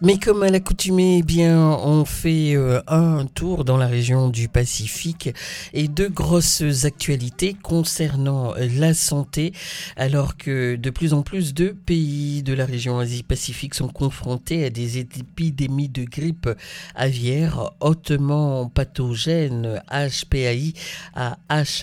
Mais comme à l'accoutumée, eh bien, on fait un tour dans la région du Pacifique et deux grosses actualités concernant la santé, alors que de plus en plus de pays de la région Asie-Pacifique sont confrontés à des épidémies de grippe aviaire hautement pathogènes HPAI à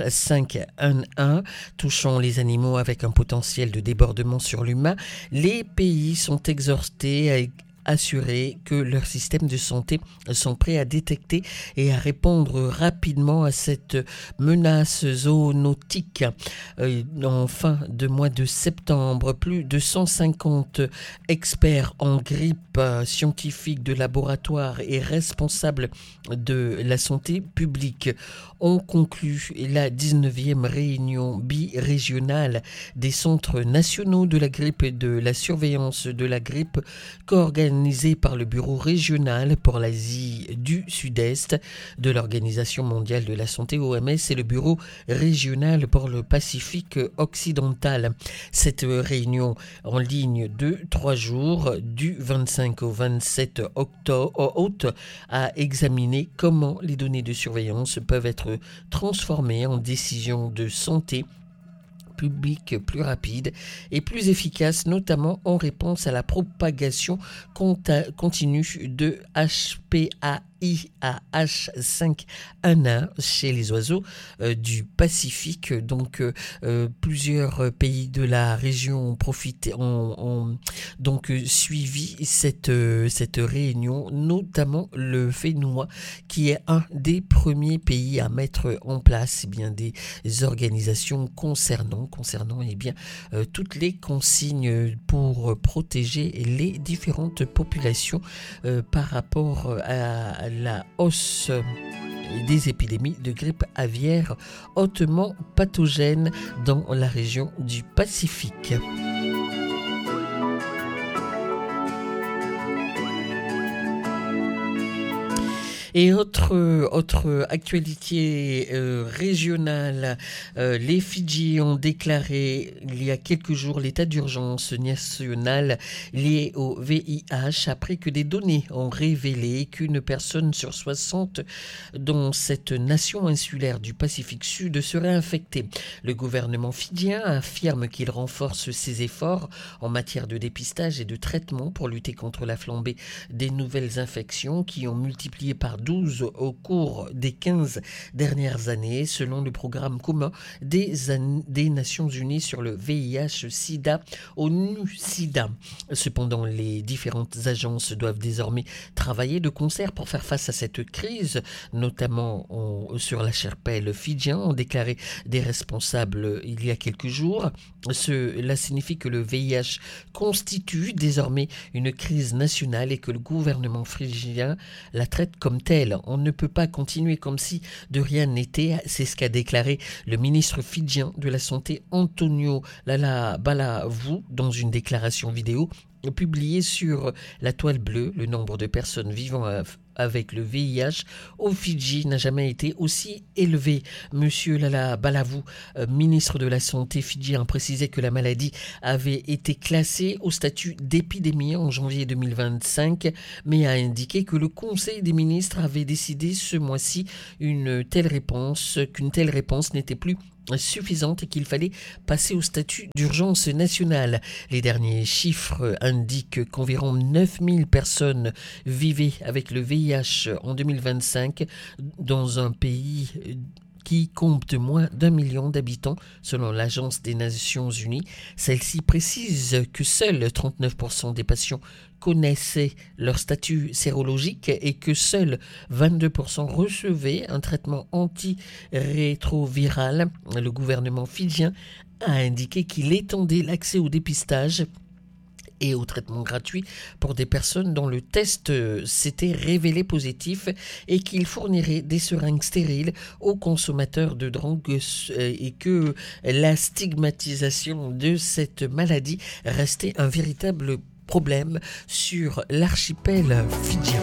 H5N1, touchant les animaux avec un potentiel de débordement sur l'humain. Les pays sont exhortés à assurer que leurs systèmes de santé sont prêts à détecter et à répondre rapidement à cette menace zoonotique. En fin de mois de septembre, plus de 150 experts en grippe, scientifiques de laboratoire et responsables de la santé publique ont conclu la 19e réunion bi-régionale des centres nationaux de la grippe et de la surveillance de la grippe co-organisée par le Bureau régional pour l'Asie du Sud-Est de l'Organisation mondiale de la santé OMS et le Bureau régional pour le Pacifique occidental. Cette réunion en ligne de 3 jours du 25 au 27 août a examiné comment les données de surveillance peuvent être transformées en décisions de santé public plus rapide et plus efficace, notamment en réponse à la propagation continue de HPAI à H5N1 chez les oiseaux du Pacifique. Donc plusieurs pays de la région ont donc suivi cette réunion, notamment le Fénois, qui est un des premiers pays à mettre en place des organisations concernant toutes les consignes pour protéger les différentes populations par rapport à la hausse des épidémies de grippe aviaire hautement pathogènes dans la région du Pacifique. Et autre actualité régionale, les Fidji ont déclaré il y a quelques jours l'état d'urgence national lié au VIH après que des données ont révélé qu'une personne sur 60 dans cette nation insulaire du Pacifique Sud serait infectée. Le gouvernement fidjien affirme qu'il renforce ses efforts en matière de dépistage et de traitement pour lutter contre la flambée des nouvelles infections qui ont multiplié par 12 au cours des 15 dernières années, selon le programme commun des Nations Unies sur le VIH-Sida, ONU-Sida. Cependant, les différentes agences doivent désormais travailler de concert pour faire face à cette crise, notamment sur l'archipel fidjien, ont déclaré des responsables il y a quelques jours. Cela signifie que le VIH constitue désormais une crise nationale et que le gouvernement fidjien la traite comme telle. On ne peut pas continuer comme si de rien n'était, c'est ce qu'a déclaré le ministre fidjien de la Santé Antonio Lalabalavou dans une déclaration vidéo publiée sur la toile bleue. Le nombre de personnes vivant avec le VIH au Fidji n'a jamais été aussi élevé. Monsieur Lalabalavou, ministre de la Santé fidjien, précisait que la maladie avait été classée au statut d'épidémie en janvier 2025, mais a indiqué que le Conseil des ministres avait décidé ce mois-ci qu'une telle réponse n'était plus suffisante et qu'il fallait passer au statut d'urgence nationale. Les derniers chiffres indiquent qu'environ 9000 personnes vivaient avec le VIH en 2025 dans un pays qui compte moins d'1 million d'habitants, selon l'Agence des Nations Unies. Celle-ci précise que seuls 39% des patients connaissaient leur statut sérologique et que seuls 22% recevaient un traitement antirétroviral. Le gouvernement fidjien a indiqué qu'il étendait l'accès au dépistage et au traitement gratuit pour des personnes dont le test s'était révélé positif et qu'il fournirait des seringues stériles aux consommateurs de drogue et que la stigmatisation de cette maladie restait un véritable problème sur l'archipel fidjien.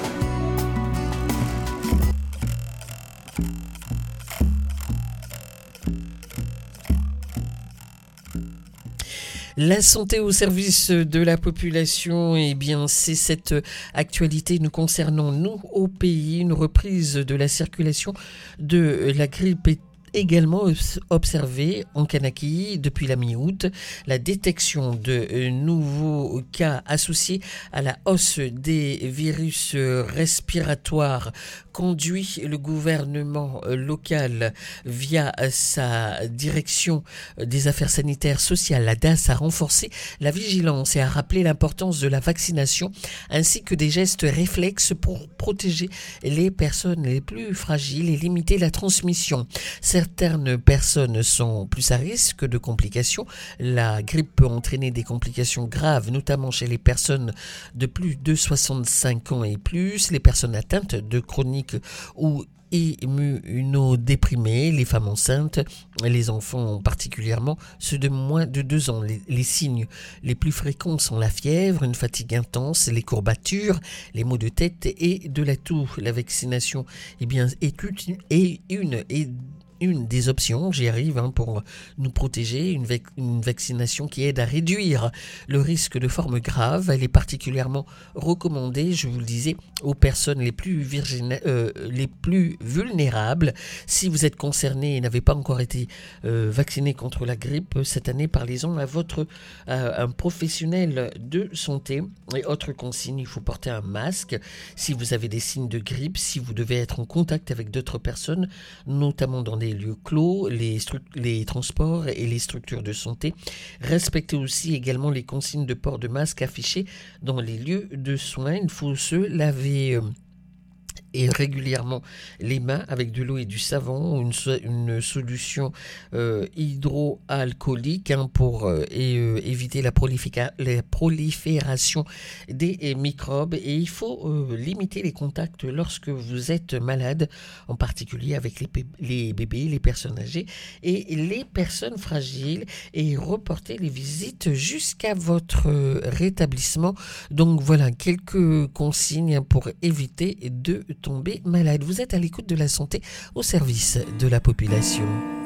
La santé au service de la population, eh bien, c'est cette actualité nous concernant, nous, au pays. Une reprise de la circulation de la grippe est également observé en Kanaki depuis la mi-août. La détection de nouveaux cas associés à la hausse des virus respiratoires conduit le gouvernement local via sa direction des affaires sanitaires sociales, la DAS, à renforcer la vigilance et à rappeler l'importance de la vaccination ainsi que des gestes réflexes pour protéger les personnes les plus fragiles et limiter la transmission. Certaines personnes sont plus à risque de complications. La grippe peut entraîner des complications graves, notamment chez les personnes de plus de 65 ans et plus, les personnes atteintes de chroniques ou immunodéprimés, les femmes enceintes, les enfants particulièrement, ceux de moins de 2 ans. Les signes les plus fréquents sont la fièvre, une fatigue intense, les courbatures, les maux de tête et de la toux. La vaccination est une des options, j'y arrive, pour nous protéger, une vaccination qui aide à réduire le risque de formes graves. Elle est particulièrement recommandée, je vous le disais, aux personnes les plus vulnérables. Si vous êtes concerné et n'avez pas encore été vacciné contre la grippe cette année, parlez-en à un professionnel de santé. Et autre consigne, il faut porter un masque si vous avez des signes de grippe, si vous devez être en contact avec d'autres personnes, notamment dans des lieux clos, les transports et les structures de santé. Respectez aussi également les consignes de port de masque affichées dans les lieux de soins. Il faut se laver et régulièrement les mains avec de l'eau et du savon, une solution hydroalcoolique pour éviter la prolifération des microbes. Et il faut limiter les contacts lorsque vous êtes malade, en particulier avec les bébés, les personnes âgées et les personnes fragiles, et reporter les visites jusqu'à votre rétablissement. Donc voilà quelques consignes pour éviter de tomber malade. Vous êtes à l'écoute de la santé au service de la population.